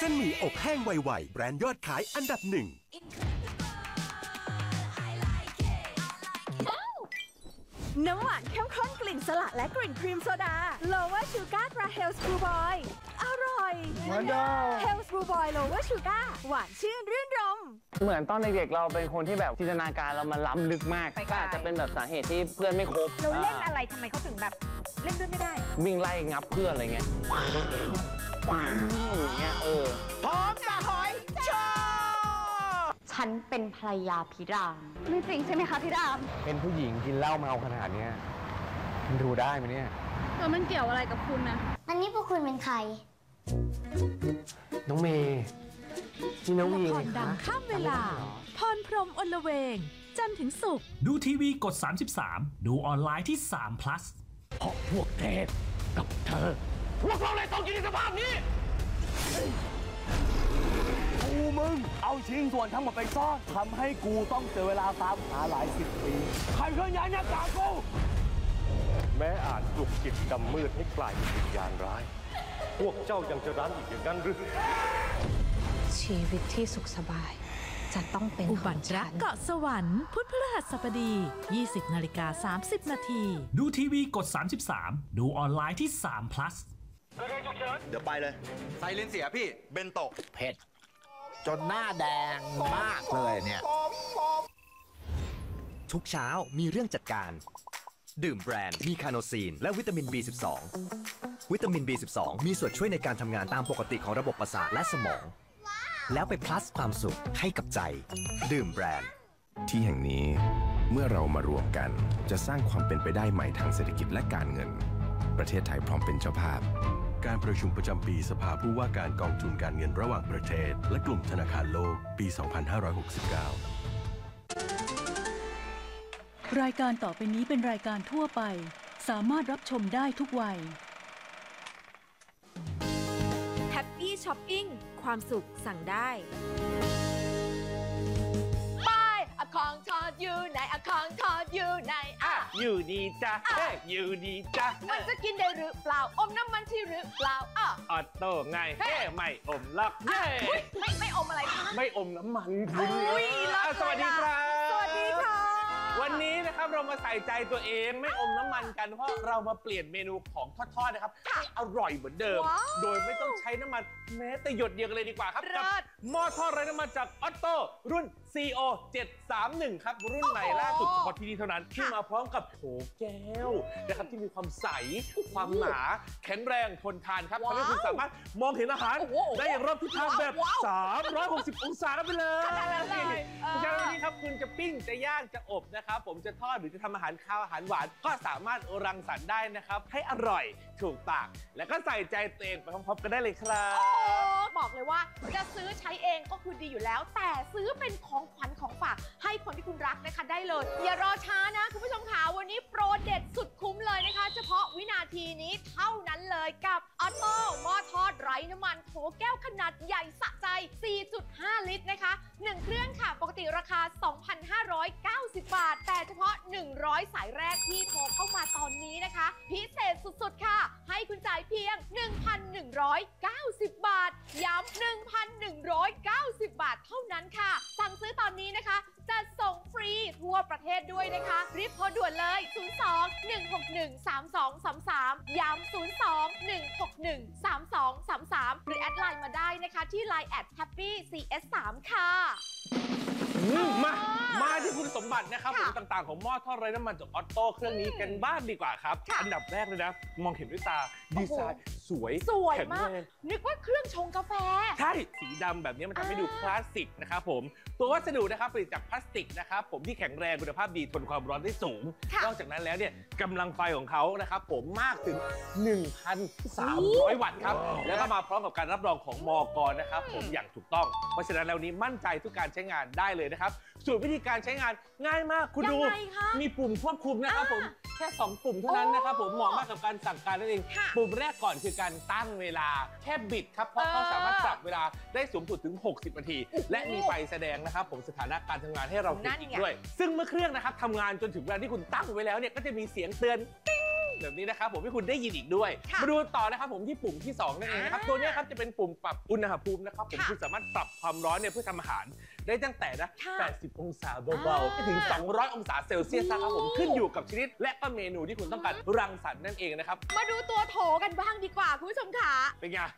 ส้นหมี่อบแห้งไวๆแบรนด์ยอดขายอันดับหนึ่งน้ำหวานเข้มข้นกลิ่นสละและกลิ่นครีมโซดา Lower Sugar ตรา Health Blue Boy อร่อยเหมือนเดิม Health Blue Boy Lower Sugar หวานชื่นรื่นรมเหมือนตอนเด็กๆเราเป็นคนที่แบบจินตนาการเรามันล้ำลึกมากก็อาจจะเป็นแบบสาเหตุที่เพื่อนไม่ครบเราเล่นอะไรทำไมเขาถึงแบบเล่นด้วยไม่ได้วิ่งไล่งับเพื่อนอะไรเงี้ยอย่างเงี้ยพร้อมจะหอยโชว์ฉันเป็นภรรยาพิรามไม่จริงใช่ไหมคะพิรามเป็นผู้หญิงกินเหล้าเมาขนาดนี้มันดูได้ไหมเนี่ยแล้วมันเกี่ยวอะไรกับคุณนะอันนี้พวกคุณเป็นใครน้องเมย์นี่น้องยิงละครดังข้ามเวลาพรพรหมอลเวงจันทร์ถึงศุกร์ดูทีวีกด33ดูออนไลน์ที่3 plus เพราะพวกเทพกับเธอพวกเราเลยต้องอยู่ในสภาพนี้กูมึงเอาชิ้นส่วนทั้งหมดไปซ่อนทำให้กูต้องเจอเวลาตามหาหลาย10 ปีใครเคยย้ายหน้ากากกูแม้อาจปลุกจิตดำมืดให้กลายเป็นวิญญาณร้ายพวกเจ้ายังจะรั้นอีกอย่างนั้นหรือชีวิตที่สุขสบายจะต้องเป็นอุบัติรักเกาะสวรรค์พุธพฤหัสบดี 20:30 นาทีดูทีวีกด33ดูออนไลน์ที่3 plus เดี๋ยวไปเลยไซเลนเสียพี่เบนโตะเผ็ดจนหน้าแดงมากเลยเนี่ยทุกเช้ามีเรื่องจัดการดื่มแบรนด์มีคาโนซีนและวิตามิน B12 วิตามิน B12 มีส่วนช่วยในการทำงานตามปกติของระบบประสาทและสมองแล้วไปพลัสความสุขให้กับใจดื่มแบรนด์ที่แห่งนี้เมื่อเรามารวมกันจะสร้างความเป็นไปได้ใหม่ทางเศรษฐกิจและการเงินประเทศไทยพร้อมเป็นเจ้าภาพการประชุมประจำปีสภาผู้ว่าการกองทุนการเงินระหว่างประเทศและกลุ่มธนาคารโลกปี 2569 รายการต่อไปนี้เป็นรายการทั่วไปสามารถรับชมได้ทุกวัย Happy Shopping ความสุขสั่งได้ไปของทอดอยู่ไหนของทอดอยู่ไหนอยู่ดีจ้ะอยู่ดีจ้ะมันจะกินได้หรือเปล่าอมน้ำมันที่หรือเปล่าออโต้ไงไม่อมล็อกไม่อมอะไรคะไม่อมน้ำมันสวัสดีครับสวัสดีค่ะวันนี้นะครับเรามาใส่ใจตัวเองไม่อมน้ำมันกันเพราะเรามาเปลี่ยนเมนูของทอดๆนะครับให้อร่อยเหมือนเดิมโดยไม่ต้องใช้น้ำมันแม้แต่หยดเดียวกันเลยดีกว่าครับกับหม้อทอดไร้น้ำมันจากออโต้รุ่น CO 731ครับรุ่นใหม่ล่าสุดเฉพาะที่นี่เท่านั้นที่มาพร้อมกับโถแก้วนะครับที่มีความใสความหนาแข็งแรงทนทานครับทำให้คุณสามารถมองเห็นอาหารได้อย่างรอบทิศทางแบบ360องศาไปเลยเพราะฉะนั้นวันนี้ครับคุณจะปิ้งจะย่างจะอบนะครับผมจะทอดหรือจะทำอาหารข้าวอาหารหวานก็สามารถรังสรรค์ได้นะครับให้อร่อยถูกปากและก็ใส่ใจตัวเองไปพร้อมๆกันได้เลยครับบอกเลยว่าจะซื้อใช้เองก็คือดีอยู่แล้วแต่ซื้อเป็นของขวัญของฝากให้คนที่คุณรักนะคะได้เลยอย่ารอช้านะคุณผู้ชมค่ะวันนี้โปรเด็ดสุดคุ้มเลยนะคะเฉพาะวินาทีนี้เท่านั้นเลยกับออโต้หม้อทอดไร้น้ำมันโถแก้วขนาดใหญ่สะใจ 4.5 ลิตรนะคะ1เครื่องค่ะปกติราคา 2,590 บาทแต่เฉพาะ100สายแรกที่โทรเข้ามาตอนนี้นะคะพิเศษสุดๆค่ะให้คุณจ่ายเพียง 1,190 บาทย้ำ 1,190 บาทเท่านั้นค่ะสั่งซื้อตอนนี้นะคะจะส่งฟรีทั่วประเทศด้วยนะคะรีบโทรด่วนเลย 02-161-3233 ย้ำ 02-161-3233 หรือแอดไลน์มาได้นะคะที่ Line @happycs3 ค่ะมาที่คุณสมบัตินะครับผมต่างๆของหม้อทอดไร้น้ำมันจากออโต้เครื่องนี้กันบ้างดีกว่าครับอันดับแรกเลยนะมองเห็นด้วยตาดีไซน์สวยมากนึกว่าเครื่องชงกาแฟใช่สีดำแบบนี้มันทำให้ดูคลาสสิกนะครับผมตัววัสดุนะครับผลิตจากพลาสติกนะครับผมที่แข็งแรงคุณภาพดีทนความร้อนได้สูงนอกจากนั้นแล้วเนี่ยกำลังไฟของเขานะครับผมมากถึง 1,300 วัตต์ครับแล้วก็มาพร้อมกับการรับรองของมก.นะครับผมอย่างถูกต้องเพราะฉะนั้นแล้วนี้มั่นใจทุกการใช้งานได้เลยนะครับส่วนวิธีการใช้งานง่ายมากคุณดูมีปุ่มควบคุมนะครับผมแค่2ปุ่มเท่านั้นนะครับผมเหมาะมากกับการสั่งการนั่นเองปุ่มแรกก่อนคือการตั้งเวลาแค่บิดครับเพราะเขาสามารถปรับเวลาได้สูงสุดถึง60 นาทีและมีไฟแสดงนะครับผมสถานะการทำงานให้เราเห็นอีกด้วยซึ่งเมื่อเครื่องนะครับทำงานจนถึงเวลาที่คุณตั้งไว้แล้วเนี่ยก็จะมีเสียงเตือนแบบนี้นะครับผมให้คุณได้ยินอีกด้วยมาดูต่อนะครับผมที่ปุ่มที่2นั่นเองนะครับตัวนี้ครับจะเป็นปุ่มปรับอุณหภูมินะครับผมคุณสามารถปรับความร้อนเนี่ยเพื่อทำอาหารได้ตั้งแต่นะ80 องศาเบาๆถึง200 องศาเซลเซียสนะครับผมขึ้นอยู่กับชนิดและก็เมนูที่คุณต้องการรังสรรค์นั่นเองนะครับมาดูตัวโถกันบ้างดีกว่าคุณผู้ชมค่ะเป็นไง